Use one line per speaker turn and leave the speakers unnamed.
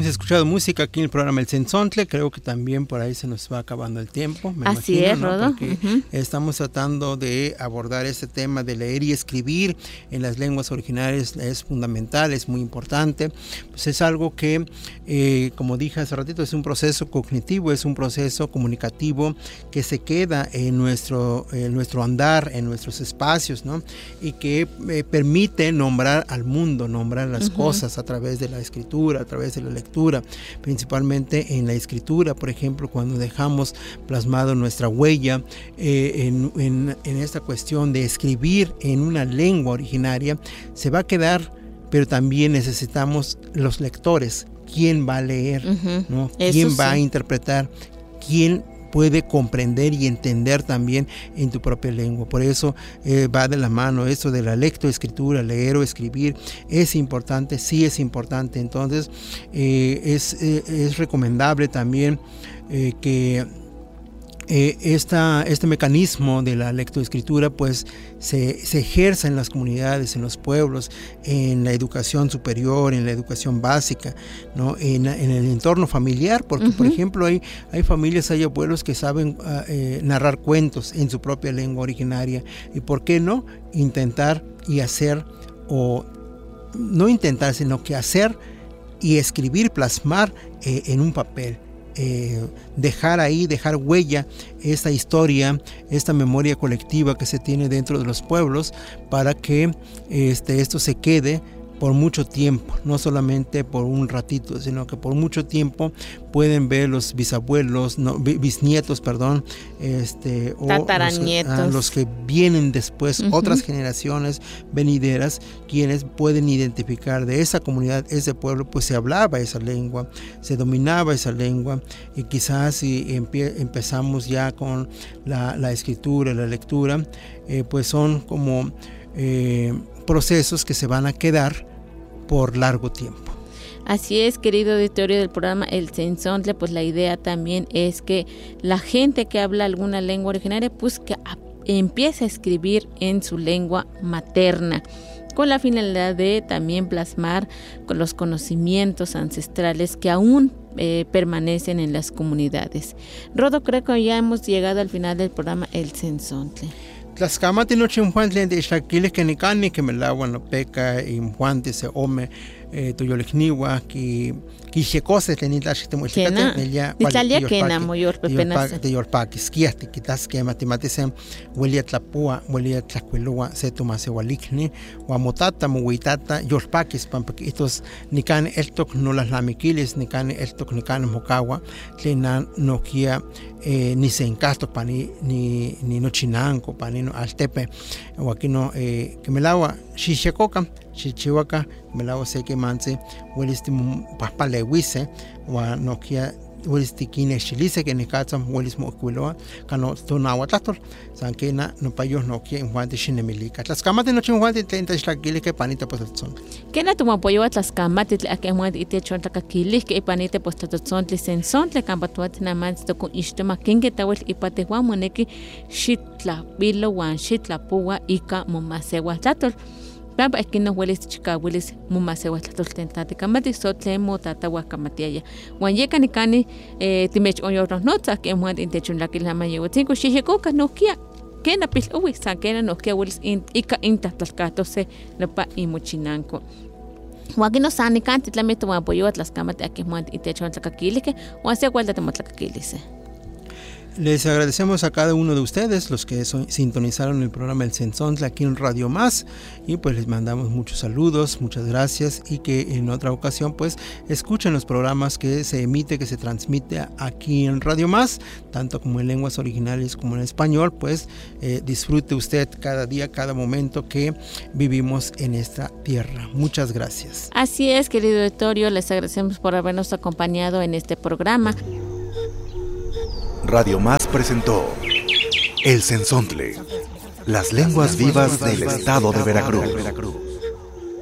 hemos escuchado música aquí en el programa El Cenzontle. Creo que también por ahí se nos va acabando el tiempo.
Así es, Rodo.
Porque estamos tratando de abordar este tema de leer y escribir en las lenguas originarias. Es fundamental, es muy importante. Pues es algo que, como dije hace ratito, es un proceso cognitivo, es un proceso comunicativo que se queda en nuestro andar, en nuestros espacios, ¿no? Y que permite nombrar al mundo, nombrar las cosas a través de la escritura, a través de la lectura, principalmente en la escritura. Por ejemplo, cuando dejamos plasmado nuestra huella en esta cuestión de escribir en una lengua originaria, se va a quedar, pero también necesitamos los lectores. ¿Quién va a leer? ¿No? ¿Quién va a interpretar? ¿Quién puede comprender y entender también en tu propia lengua? Por eso va de la mano eso de la lectoescritura, leer o escribir. Es importante, sí es importante. Entonces es recomendable también que este mecanismo de la lectoescritura pues se ejerza en las comunidades, en los pueblos, en la educación superior, en la educación básica, ¿no? En el entorno familiar, porque por ejemplo hay familias, hay abuelos que saben narrar cuentos en su propia lengua originaria, y por qué no intentar y hacer, o no intentar, sino que hacer y escribir, plasmar en un papel. Dejar huella esta historia, esta memoria colectiva que se tiene dentro de los pueblos, para que esto se quede por mucho tiempo, no solamente por un ratito, sino que por mucho tiempo pueden ver los bisnietos, o
tataranietos,
los que vienen después, otras generaciones venideras, quienes pueden identificar de esa comunidad, ese pueblo, pues se hablaba esa lengua, se dominaba esa lengua, y quizás si empezamos ya con la escritura, la lectura, pues son como procesos que se van a quedar por largo tiempo.
Así es, querido auditorio del programa El Cenzontle, pues la idea también es que la gente que habla alguna lengua originaria, pues que empiece a escribir en su lengua materna, con la finalidad de también plasmar con los conocimientos ancestrales que aún permanecen en las comunidades. Rodo, creo que ya hemos llegado al final del programa El Cenzontle.
Tlaxcamati noche en Juan de Ixtaquiles que nicani que me lavan la peca en Juan de se ome toyolecniwa que xecoses tenita xitemuelticate ella
Italia que na mayor pepenas
de yorpaquis quiasti quitas que matematisen huelia tlapua huelia tlacuelua se toma se walikni huamotata muhuitata yorpaquis pampaquitos nican eltok no las lamiquiles nican eltok nican mocawa tlenan noquia ni se encasto pani ni no chinanco pani no altepe o aquí no que me lawa xixecoca chichihuaca me lawa se que manse huelisti paspalewise wa noquia huelisti kine chilice que ni catsam huelis mocuiloa cano tonahuatlator sanquena no payos noquia en Juan de Xinemilica Tlaxcamati noche en Juan de 30 xlaquile que panita pues son
que na tu apoyo a Tlaxcamati que en Juan de ite tlaquili que panita pues son son le campatuat na más to con istoma que tawel ipate Juan moneki xitla bilo wan xitla puwa ika momasewa tlator Pampa es que no hueles chicahueles mumasewa tlatoltentate kamati sotlemo tatawa kamatiaya. Wan yeka nikani timech oyornos notas que muad intechun la que la mayo cinco xixecoca noquia que na pil uwi saquena noquia hueles ika intatlalcato se lopa imochinanco. Waki no sani kanti tlameto wan apoyo atlaskamate que muad intechun tlacaquilique wan se huelta temotlacaquilice.
Les agradecemos a cada uno de ustedes, los que sintonizaron el programa El Cenzontle aquí en Radio Más, y pues les mandamos muchos saludos, muchas gracias, y que en otra ocasión pues escuchen los programas que se emite, que se transmite aquí en Radio Más, tanto como en lenguas originales como en español. Pues disfrute usted cada día, cada momento que vivimos en esta tierra. Muchas gracias.
Así es, querido auditorio, les agradecemos por habernos acompañado en este programa.
Radio Más presentó El Cenzontle, las lenguas vivas del estado de Veracruz.